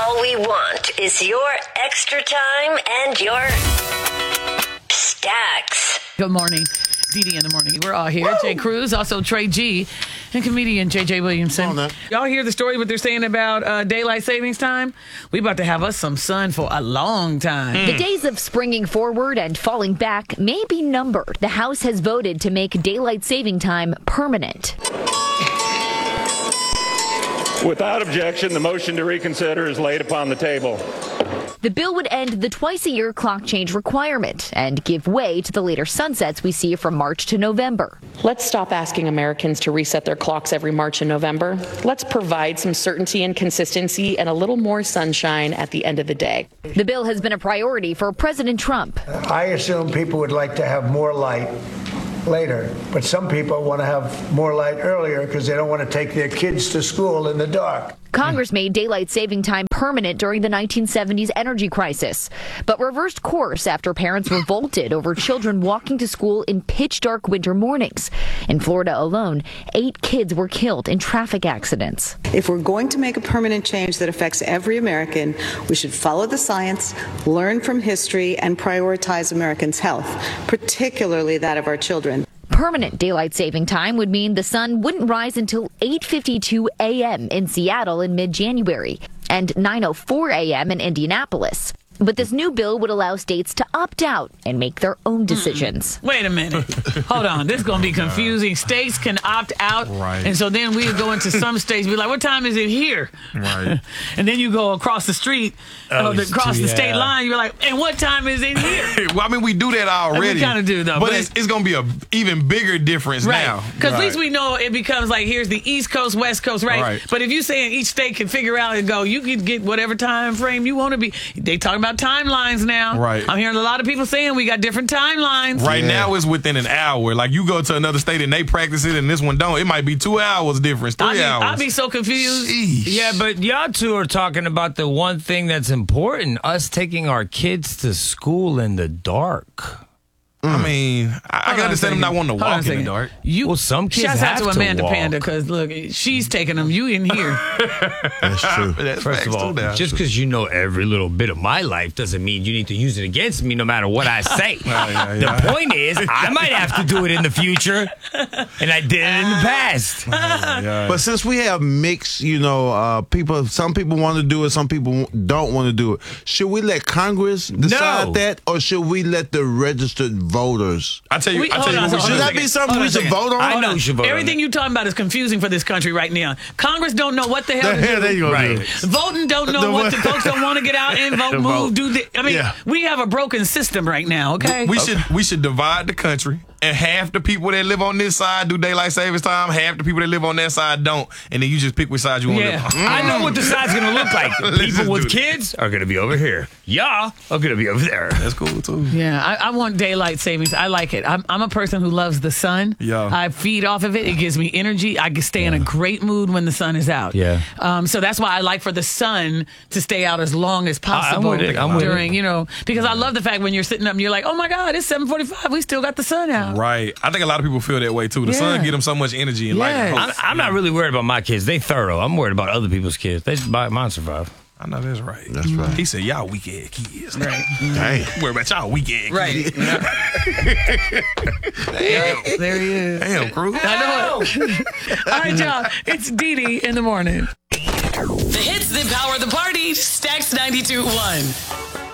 All we want is your extra time and your stacks. Good morning. DD in the morning. We're all here. Jay Cruz, also Trey G, and comedian JJ Williamson. Y'all hear the story, what they're saying about daylight savings time? We about to have us some sun for a long time. The days of springing forward and falling back may be numbered. The House has voted to make daylight saving time permanent. Without objection, the motion to reconsider is laid upon the table. The bill would end the twice-a-year clock change requirement and give way to the later sunsets we see from March to November. Let's stop asking Americans to reset their clocks every March and November. Let's provide some certainty and consistency and a little more sunshine at the end of the day. The bill has been a priority for President Trump. I assume people would like to have more light later, but some people want to have more light earlier because they don't want to take their kids to school in the dark. Congress made daylight saving time permanent during the 1970s energy crisis, but reversed course after parents revolted over children walking to school in pitch dark winter mornings. In Florida alone, 8 kids were killed in traffic accidents. If we're going to make a permanent change that affects every American, we should follow the science, learn from history, and prioritize Americans' health, particularly that of our children. Permanent daylight saving time would mean the sun wouldn't rise until 8:52 a.m. in Seattle in mid-January and 9:04 a.m. in Indianapolis. But this new bill would allow states to opt out and make their own decisions. Wait a minute. Hold on. This is going to be confusing. States can opt out. Right. And so then we go into some states and be like, what time is it here? Right. And then you go across the street, across the state line. You're like, and what time is it here? Well, I mean, we do that already. We kind of do, though. But it's going to be a even bigger difference now. Because at least we know it becomes like, here's the East Coast, West Coast, right? But if you saying each state can figure out and go, you can get whatever time frame you want to be. They talking about timelines now. Right. I'm hearing a lot of people saying we got different timelines. Right now it's within an hour. Like you go to another state and they practice it and this one don't. It might be 2 hours difference, 3 hours. I'd be so confused. Sheesh. Yeah, but y'all two are talking about the one thing that's important, us taking our kids to school in the dark. I mean, I can understand them not wanting to walk in the dark. Well, some kids Shouts out have to Amanda walk. Panda, because look, she's taking them. You in here. That's true. First of all, just because you know every little bit of my life doesn't mean you need to use it against me no matter what I say. The point is, I might have to do it in the future, and I did it in the past. But since we have mixed, people, some people want to do it, some people don't want to do it. Should we let Congress decide that, or should we let the registered voters? I tell you, should that be something we should vote on? I know you should vote on Everything you're talking about is confusing for this country right now. Congress don't know what the hell to do. Right. Voting don't know what the folks don't want to get out and vote, move, do the. I mean, we have a broken system right now. Okay, we should divide the country. And half the people that live on this side do daylight savings time. Half the people that live on that side don't. And then you just pick which side you want to live on. I know what the side's going to look like. People with kids are going to be over here. Y'all are going to be over there. That's cool, too. Yeah, I want daylight savings. I like it. I'm a person who loves the sun. Yeah. I feed off of it. It gives me energy. I can stay in a great mood when the sun is out. Yeah. So that's why I like for the sun to stay out as long as possible. I'm with it. Because I love the fact when you're sitting up and you're like, oh my God, it's 7:45. We still got the sun out. Right. I think a lot of people feel that way, too. The sun gives them so much energy and light and hope. I'm not really worried about my kids. They thorough. I'm worried about other people's kids. They just mine survive. I know that's right. That's right. He said, y'all weak-ass kids. Right. Dang. Worry about y'all weak-ass Right. kids. Damn. There he is. Damn, Cruz. I know it. All right, y'all. It's DD in the morning. The hits that power the party. Stacks 92.1.